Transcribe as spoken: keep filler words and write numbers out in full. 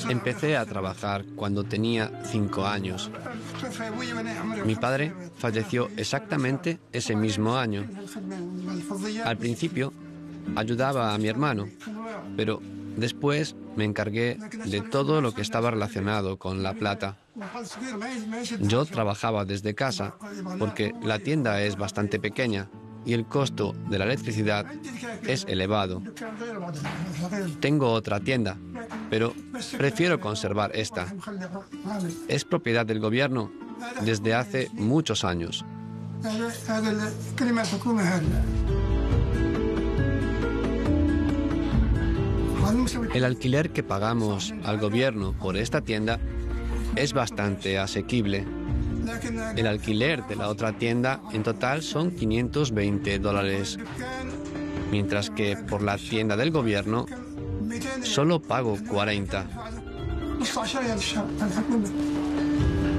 Empecé a trabajar cuando tenía cinco años. Mi padre falleció exactamente ese mismo año. Al principio ayudaba a mi hermano, pero después me encargué de todo lo que estaba relacionado con la plata. Yo trabajaba desde casa porque la tienda es bastante pequeña y el costo de la electricidad es elevado. Tengo otra tienda, pero prefiero conservar esta. Es propiedad del gobierno desde hace muchos años. El alquiler que pagamos al gobierno por esta tienda es bastante asequible. El alquiler de la otra tienda en total son quinientos veinte dólares, mientras que por la tienda del gobierno solo pago cuarenta.